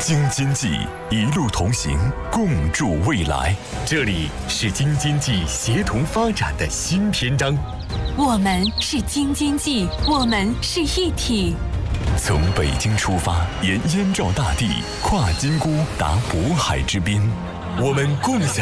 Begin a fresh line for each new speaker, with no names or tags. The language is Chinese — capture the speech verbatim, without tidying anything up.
京津冀一路同行，共筑未来。这里是京津冀协同发展的新篇章。
我们是京津冀，我们是一体。
从北京出发，沿燕赵大地，跨金沽，达渤海之滨，我们共享